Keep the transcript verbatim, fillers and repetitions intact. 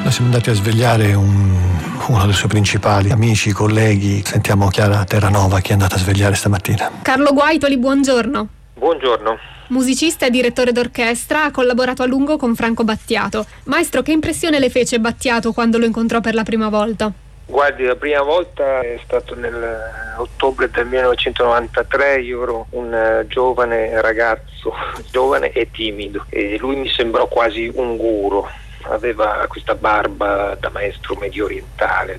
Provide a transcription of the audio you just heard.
Noi siamo andati a svegliare un, uno dei suoi principali amici, colleghi. Sentiamo Chiara Terranova, che è andata a svegliare stamattina. Carlo Guaitoli, buongiorno. Buongiorno. Musicista e direttore d'orchestra, ha collaborato a lungo con Franco Battiato. Maestro, che impressione le fece Battiato quando lo incontrò per la prima volta? Guardi, la prima volta è stato nell'ottobre del millenovecentonovantatré. Io ero un uh, giovane ragazzo, giovane e timido, e lui mi sembrò quasi un guru. Aveva questa barba da maestro medio orientale,